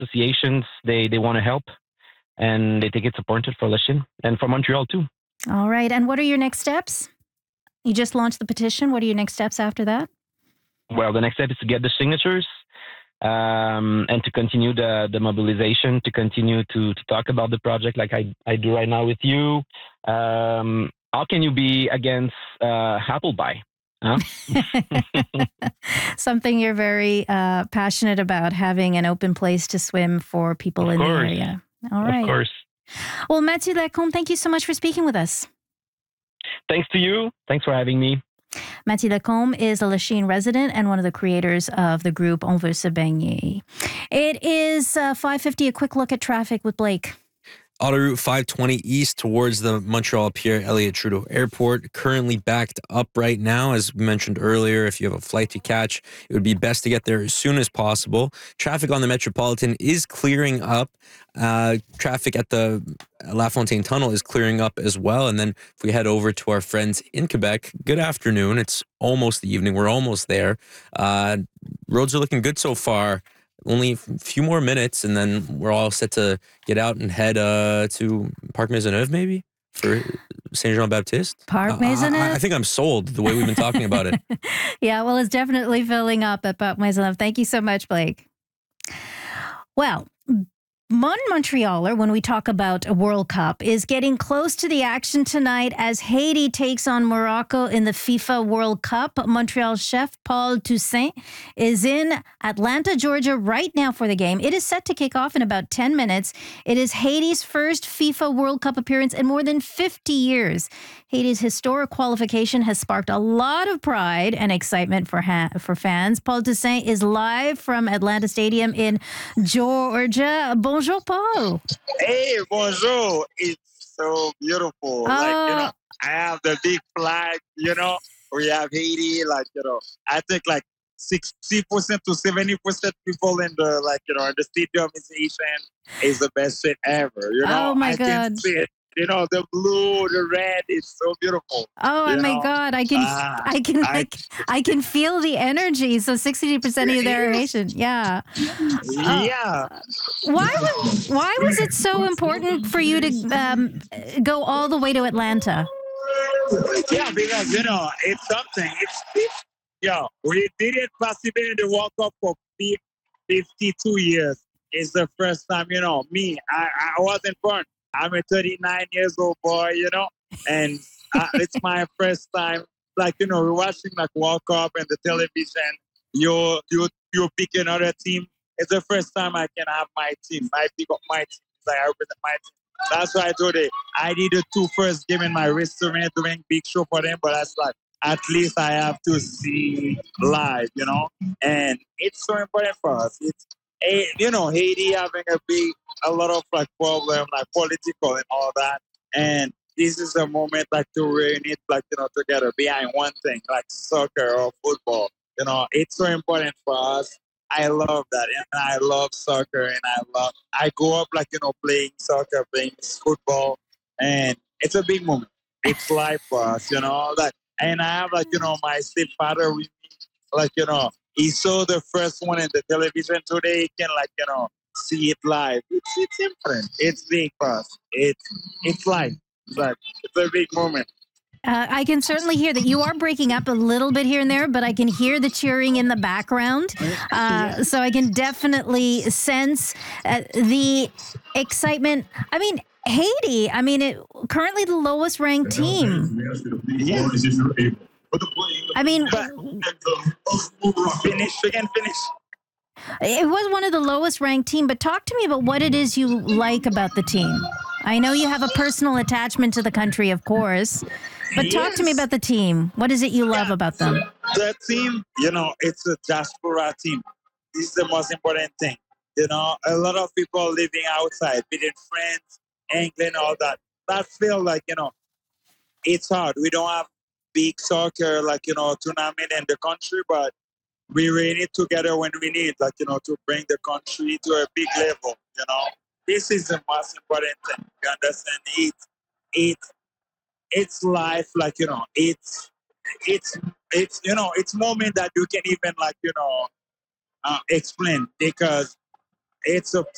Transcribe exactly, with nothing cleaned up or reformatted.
associations, they, they want to help and they think it's important for Lachine and for Montreal too. All right. And what are your next steps? You just launched the petition. What are your next steps after that? Well, the next step is to get the signatures um, and to continue the, the mobilization, to continue to, to talk about the project like I, I do right now with you. Um, how can you be against uh, Appleby? Huh? Something you're very uh, passionate about, having an open place to swim for people Of in course. the area. All right. Of course. Well, Mathieu Lacombe, thank you so much for speaking with us. Thanks to you. Thanks for having me. Mathieu Lacombe is a Lachine resident and one of the creators of the group On Veut Se Baigner. It is uh, five fifty, a quick look at traffic with Blake. Autoroute five twenty east towards the Montreal Pierre Elliott Trudeau Airport, currently backed up right now. As we mentioned earlier, if you have a flight to catch, it would be best to get there as soon as possible. Traffic on the Metropolitan is clearing up. Uh, traffic at the La Fontaine Tunnel is clearing up as well. And then if we head over to our friends in Quebec, good afternoon. It's almost the evening. We're almost there. Uh, roads are looking good so far. Only a few more minutes, and then we're all set to get out and head uh, to Parc Maisonneuve, maybe, for Saint Jean Baptiste. Parc Maisonneuve? I, I, I think I'm sold the way we've been talking about it. Yeah, well, it's definitely filling up at Parc Maisonneuve. Thank you so much, Blake. Well, Mon Montrealer, when we talk about a World Cup, is getting close to the action tonight as Haiti takes on Morocco in the FIFA World Cup. Montreal chef Paul Toussaint is in Atlanta, Georgia right now for the game. It is set to kick off in about ten minutes. It is Haiti's first FIFA World Cup appearance in more than fifty years. Haiti's historic qualification has sparked a lot of pride and excitement for ha- for fans. Paul Toussaint is live from Atlanta Stadium in Georgia. Bonjour, Paul. Hey, bonjour. It's so beautiful. Oh. Like, you know, I have the big flag, you know, we have Haiti, like, you know, I think like sixty percent to seventy percent people in the, like, you know, in the stadium is Haitian. Is the best shit ever, you know. Oh, my I God. can see it. You know, the blue, the red is so beautiful. Oh, you my know? God. I can, Ah, I can, I- like, I can feel the energy. So sixty percent of you there are Haitian. Yeah. Yeah. Why was, why was it so important for you to um, go all the way to Atlanta? Yeah, because, you know, it's something. It's, it's yo, we didn't participate in the World Cup for fif- fifty-two years. It's the first time, you know, me, I, I wasn't born. I'm a thirty-nine years old boy, you know, and uh, it's my first time. Like, you know, we're watching like World Cup and the television. You you you pick another team. It's the first time I can have my team. I pick up my team. It's like I represent my team. That's why I told it. I did the two first game in my restaurant doing big show for them, but that's like at least I have to see live, you know. And it's so important for us. It's eh, you know, Haiti having a big a lot of like problem, like political and all that. And this is a moment like to reunite like, you know, together behind one thing, like soccer or football. You know, it's so important for us. I love that, and I love soccer, and I love. I grew up like, you know, playing soccer, playing football, and it's a big moment. It's life for us, you know. Like, and I have like, you know, my stepfather with me. Like, you know, he saw the first one in the television today. He can like, you know, see it live. It's it's important. It's big for us. It's it's life. It's like it's a big moment. Uh, I can certainly hear that you are breaking up a little bit here and there, but I can hear the cheering in the background. Uh, so I can definitely sense uh, the excitement. I mean, Haiti, I mean, it, currently the lowest ranked team. Yes. I mean, Finish again. Finish. it was one of the lowest ranked team, but talk to me about what it is you like about the team. I know you have a personal attachment to the country, of course, but talk to me Yes. about the team. What is it you love about them? The team, you know, it's a diaspora team. This is the most important thing. You know, a lot of people living outside, be it France, England, all that. That feel like, you know, it's hard. We don't have big soccer, like, you know, tournament in the country, but we really need together when we need, like, you know, to bring the country to a big level, you know. This is the most important thing. You understand? It's, it's, it's life, like, you know, it's, it's, it's, you know, it's moment that you can even, like, you know, uh, explain because it's a